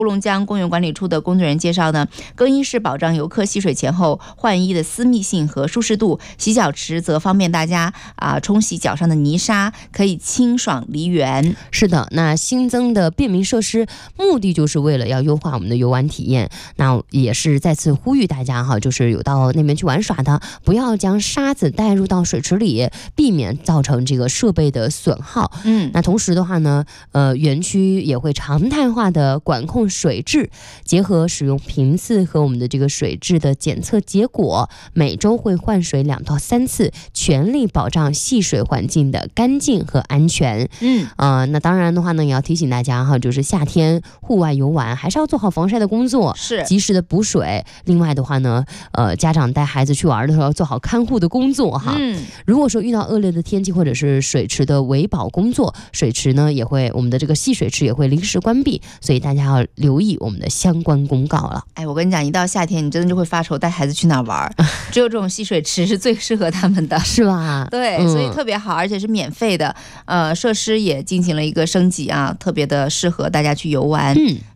乌龙江公园管理处的工作人员介绍呢，更衣室保障游客戏水前后换衣的私密性和舒适度，洗脚池则方便大家冲洗脚上的泥沙，可以清爽离园。 是的，那新增的便民设施目的就是为了要优化我们的游玩体验。那也是再次呼吁大家哈，就是有到那边去玩耍的，不要将沙子带入到水池里，避免造成这个设备的损耗。那同时的话呢，园区也会常态化的管控水质，结合使用频次和我们的这个水质的检测结果，每周会换水2到3次，全力保障戏水环境的干净和安全。那当然的话呢，也要提醒大家哈，就是夏天户外游玩还是要做好防晒的工作， 是及时的补水。另外的话呢，家长带孩子去玩的时候要做好看护的工作哈。如果说遇到恶劣的天气或者是水池的维保工作，水池呢也会，我们的这个戏水池也会临时关闭，所以大家要留意我们的相关公告了。 我跟你讲，一到夏天你真的就会发愁带孩子去哪玩，只有这种戏水池是最适合他们的， 是吧？ 对，所以特别好，而且是免费的，设施也进行了一个升级啊，特别的适合大家去游玩。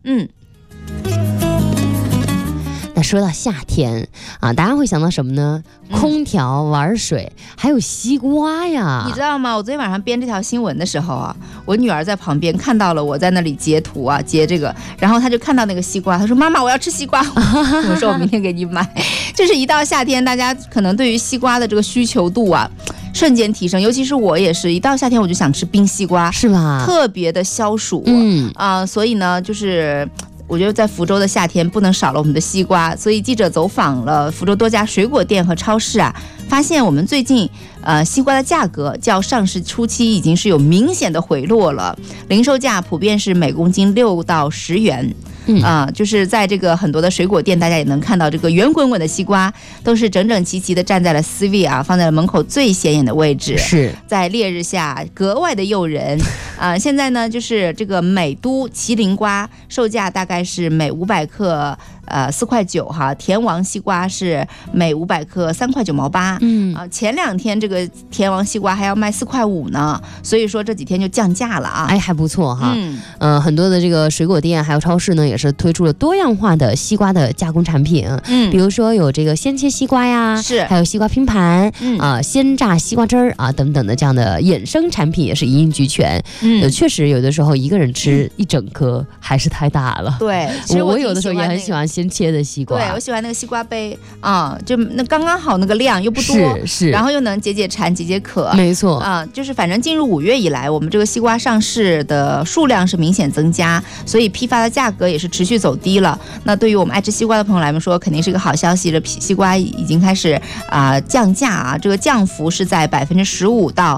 那说到夏天啊，大家会想到什么呢？空调、玩水，还有西瓜呀。 你知道吗？我昨天晚上编这条新闻的时候啊，我女儿在旁边看到了我在那里截图啊，截这个，然后她就看到那个西瓜，她说：“妈妈，我要吃西瓜。”我说：“我明天给你买。”就是一到夏天，大家可能对于西瓜的这个需求度啊，瞬间提升，尤其是我也是一到夏天我就想吃冰西瓜， 是吧？ 特别的消暑。所以呢，就是我觉得在福州的夏天不能少了我们的西瓜，所以记者走访了福州多家水果店和超市啊，发现我们最近西瓜的价格较上市初期已经是有明显的回落了，零售价普遍是每公斤6到10元。就是在这个很多的水果店，大家也能看到这个圆滚滚的西瓜都是整整齐齐的站在了 C 位啊，放在了门口最显眼的位置， 是在烈日下格外的诱人。现在呢，就是这个美都麒麟瓜售价大概是每500克4块9哈，甜王西瓜是每500克3块9毛8。前2天这个甜王西瓜还要卖4块5呢，所以说这几天就降价了啊。 还不错哈。很多的这个水果店还有超市呢，也是推出了多样化的西瓜的加工产品。比如说有这个鲜切西瓜呀，还有西瓜拼盘，鲜榨西瓜汁儿啊等等的这样的衍生产品也是一应俱全。确实有的时候一个人吃一整颗还是太大了。 对，其实我有的时候也很喜欢鲜切的西瓜。 对，我喜欢那个西瓜杯啊，就那刚刚好那个量又不多， 是， 然后又能解馋解渴。 没错就是反正进入5月以来，我们这个西瓜上市的数量是明显增加，所以批发的价格也是持续走低了。那对于我们爱吃西瓜的朋友来说，肯定是个好消息。这西瓜已经开始降价啊，这个降幅是在15%到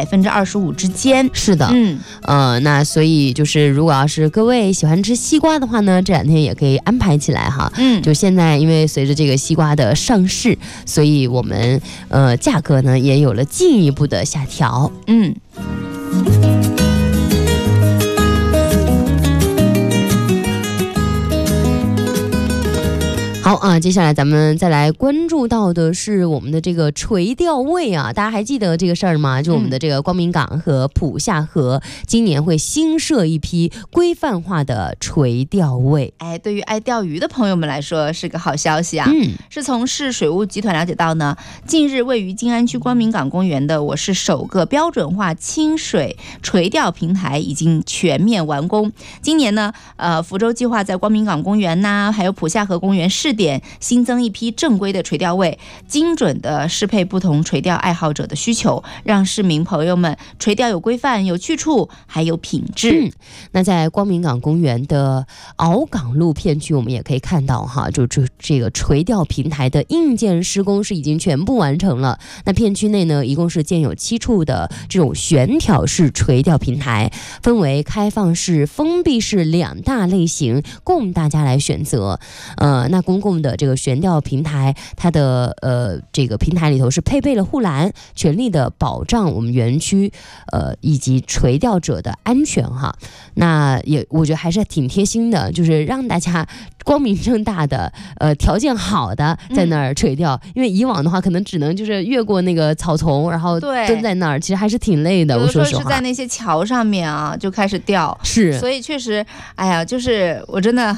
25%之间。 是的，那所以就是如果要是各位喜欢吃西瓜的话呢，这2天也可以安排起来哈。就现在因为随着这个西瓜的上市，所以我们价格呢也有了进一步的下调。好接下来咱们再来关注到的是我们的这个垂钓位啊，大家还记得这个事儿吗？就我们的这个光明港和浦下河今年会新设一批规范化的垂钓位。 对于爱钓鱼的朋友们来说是个好消息啊。是从市水务集团了解到呢，近日位于静安区光明港公园的我市首个标准化清水垂钓平台已经全面完工。今年呢，福州计划在光明港公园还有浦下河公园试点新增一批正规的垂钓位，精准的适配不同垂钓爱好者的需求，让市民朋友们垂钓有规范、有去处，还有品质。 那在光明港公园的鳌岗路片区，我们也可以看到哈，就这个垂钓平台的硬件施工是已经全部完成了。那片区内呢，一共是建有7处的这种悬挑式垂钓平台，分为开放式、封闭式2大类型，供大家来选择。那公共供的这个悬吊平台，它的这个平台里头是配备了护栏，全力的保障我们园区以及垂钓者的安全哈。那也我觉得还是挺贴心的，就是让大家光明正大的条件好的在那儿垂钓，因为以往的话可能只能就是越过那个草丛，然后蹲在那儿，其实还是挺累的。我说实话， 是在那些桥上面啊就开始钓， 是， 所以确实，哎呀，就是我真的